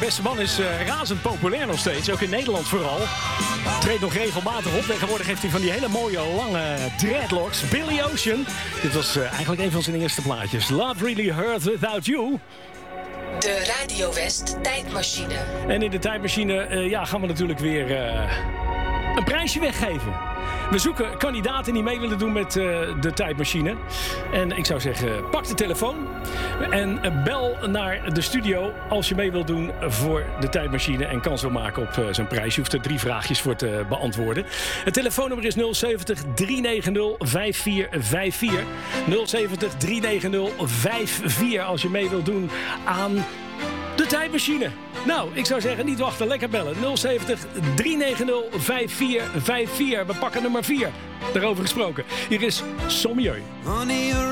beste man is razend populair nog steeds. Ook in Nederland vooral. Treedt nog regelmatig op. Tegenwoordig heeft hij van die hele mooie lange dreadlocks. Billy Ocean. Dit was eigenlijk een van zijn eerste plaatjes. Love Really Hurt Without You. De Radio West tijdmachine. En in de tijdmachine gaan we natuurlijk weer een prijsje weggeven. We zoeken kandidaten die mee willen doen met de tijdmachine. En ik zou zeggen, pak de telefoon en bel naar de studio als je mee wilt doen voor de tijdmachine en kans wil maken op zo'n prijs. Je hoeft er 3 vraagjes voor te beantwoorden. Het telefoonnummer is 070 390 5454. 070 390 54 als je mee wilt doen aan de tijdmachine. Nou, ik zou zeggen, niet wachten, lekker bellen. 070 390 5454. We pakken nummer 4. Daarover gesproken. Hier is Sommieu.